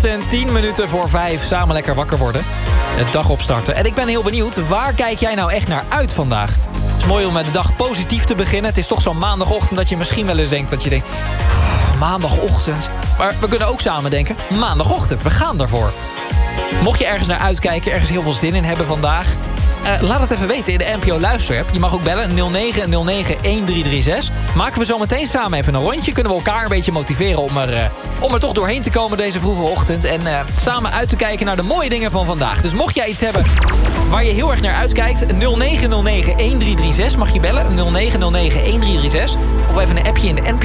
Zondagochtend, 10 minuten voor 5. Samen lekker wakker worden. De dag opstarten. En ik ben heel benieuwd, waar kijk jij nou echt naar uit vandaag? Het is mooi om de dag positief te beginnen. Het is toch zo'n maandagochtend dat je misschien wel eens denkt... dat je denkt, maandagochtend. Maar we kunnen ook samen denken, maandagochtend, we gaan daarvoor. Mocht je ergens naar uitkijken, ergens heel veel zin in hebben vandaag... laat het even weten in de NPO Luisterapp. Je mag ook bellen, 0909-1336. Maken we zo meteen samen even een rondje. Kunnen we elkaar een beetje motiveren om er toch doorheen te komen deze vroege ochtend. En samen uit te kijken naar de mooie dingen van vandaag. Dus mocht jij iets hebben waar je heel erg naar uitkijkt... 0909-1336 mag je bellen, 0909-1336. Of even een appje in de NPO